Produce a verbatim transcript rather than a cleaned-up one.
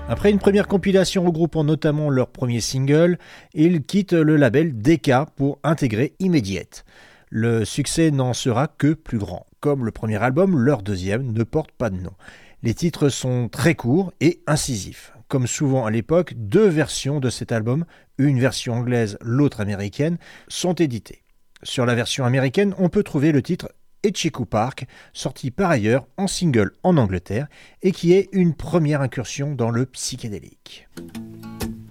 Après une première compilation regroupant notamment leur premier single, ils quittent le label Decca pour intégrer Immediate. Le succès n'en sera que plus grand. Comme le premier album, leur deuxième ne porte pas de nom. Les titres sont très courts et incisifs. Comme souvent à l'époque, deux versions de cet album, une version anglaise, l'autre américaine, sont éditées. Sur la version américaine, on peut trouver le titre Etchiku Park, sorti par ailleurs en single en Angleterre et qui est une première incursion dans le psychédélique.